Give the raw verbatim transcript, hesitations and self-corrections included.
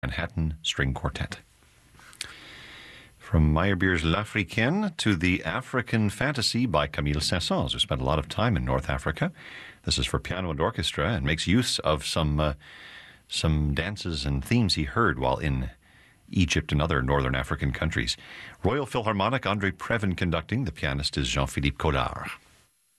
Manhattan String Quartet. From Meyerbeer's L'Africaine to the African Fantasy by Camille Saint-Saëns, who spent a lot of time in North Africa. This is for piano and orchestra and makes use of some uh, some dances and themes he heard while in Egypt and other northern African countries. Royal Philharmonic, André Previn conducting. The pianist is Jean-Philippe Collard.